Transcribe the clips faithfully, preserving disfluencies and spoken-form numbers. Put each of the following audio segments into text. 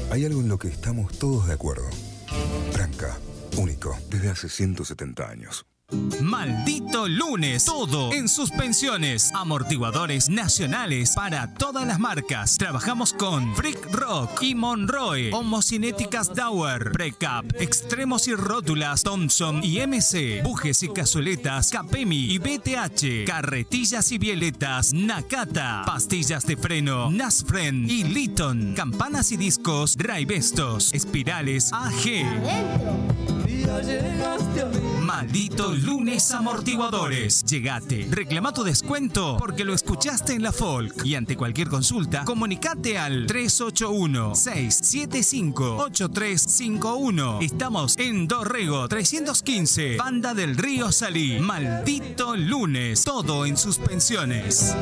Hay algo en lo que estamos todos de acuerdo. Branca, único, desde hace ciento setenta años. Maldito lunes, todo en suspensiones, amortiguadores nacionales para todas las marcas. Trabajamos con Freak Rock y Monroe, homocinéticas Dauer, Precap, extremos y rótulas Thompson y M C, bujes y cazueletas Capemi y B T H, carretillas y violetas Nakata, pastillas de freno Nasfren y Litton, campanas y discos Raibestos, espirales A G. Maldito lunes amortiguadores. Llegate, reclama tu descuento porque lo escuchaste en la Folk. Y ante cualquier consulta, comunicate al tres ocho uno, seis siete cinco, ocho tres cinco uno. Estamos en Dorrego trescientos quince, Banda del Río Salí. Maldito lunes, todo en suspensiones.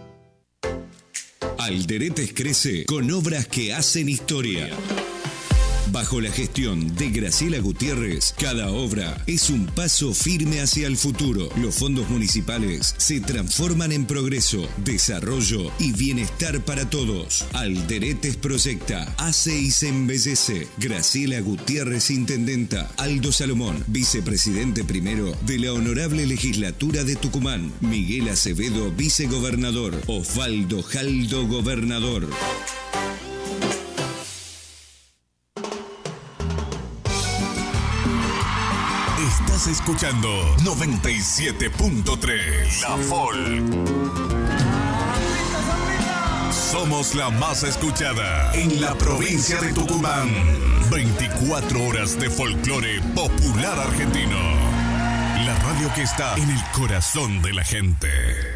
Alderetes crece con obras que hacen historia. Bajo la gestión de Graciela Gutiérrez, cada obra es un paso firme hacia el futuro. Los fondos municipales se transforman en progreso, desarrollo y bienestar para todos. Alderetes proyecta, hace y se embellece. Graciela Gutiérrez, intendenta. Aldo Salomón, vicepresidente primero de la Honorable Legislatura de Tucumán. Miguel Acevedo, vicegobernador. Osvaldo Jaldo, gobernador. Estás escuchando noventa y siete punto tres La Folk. Somos la más escuchada en la provincia de Tucumán. veinticuatro horas de folclore popular argentino. La radio que está en el corazón de la gente.